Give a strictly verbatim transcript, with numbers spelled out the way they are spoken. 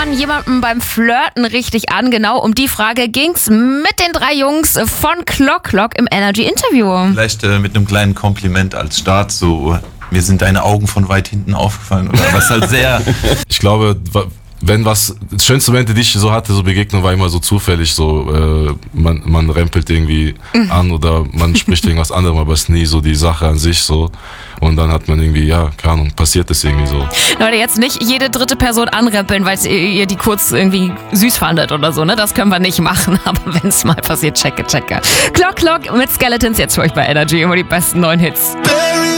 man jemanden beim Flirten richtig an? Genau um die Frage ging's mit den drei Jungs von Clock Clock im Energy-Interview. Vielleicht äh, mit einem kleinen Kompliment als Start, so mir sind deine Augen von weit hinten aufgefallen oder was halt sehr... Ich glaube, wenn was, das schönste Momente, die ich so hatte, so Begegnung, war immer so zufällig, so äh, man, man rempelt irgendwie mhm. an oder man spricht irgendwas anderem, aber es ist nie so die Sache an sich so und dann hat man irgendwie, ja, keine Ahnung, passiert es irgendwie so. Leute, jetzt nicht jede dritte Person anrempeln, weil ihr die kurz irgendwie süß fandet oder so, ne? Das können wir nicht machen, aber wenn es mal passiert, checke, checke. Clock Clock mit Skeletons jetzt für euch bei Energy, immer die besten neuen Hits.